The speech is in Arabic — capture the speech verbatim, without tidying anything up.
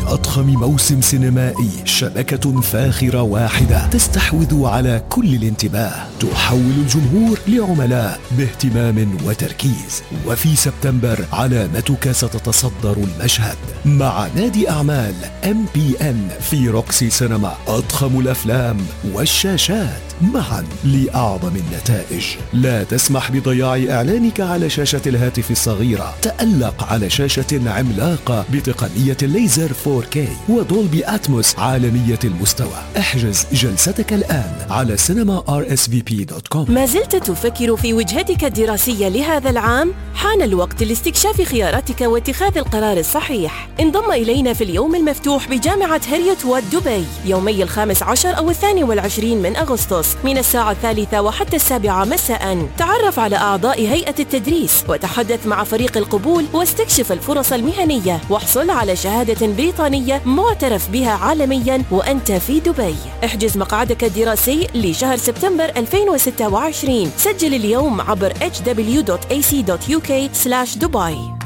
أضخم موسم سينمائي، شبكة فاخرة واحدة تستحوذ على كل الانتباه، تحول الجمهور لعملاء باهتمام وتركيز. وفي سبتمبر علامتك ستتصدر المشهد مع نادي أعمال إم بي إن في روكسي سينما، أضخم الأفلام والشاشات معا لأعظم النتائج. لا تسمح بضياع إعلانك على شاشة الهاتف الصغيرة، تألق على شاشة عملاقة بتقنية الليزر فور كي ودولبي أتموس عالمية المستوى. احجز جلستك الآن على سينما آر إس في بي دوت كوم. ما زلت تفكر في وجهتك الدراسية لهذا العام؟ حان الوقت لاستكشاف خياراتك واتخاذ القرار الصحيح. انضم إلينا في اليوم المفتوح بجامعة هريوت واد دبي يومي الخامس عشر أو الثاني والعشرين من أغسطس من الساعة الثالثة وحتى السابعة مساء. تعرف على أعضاء هيئة التدريس وتحدث مع فريق القبول واستكشف الفرص المهنية، واحصل على شهادة بريطانية معترف بها عالميا وأنت في دبي. احجز مقعدك الدراسي لشهر سبتمبر ألفين وستة وعشرين. سجل اليوم عبر إتش دبليو دوت إيه سي دوت يو كي سلاش دبي.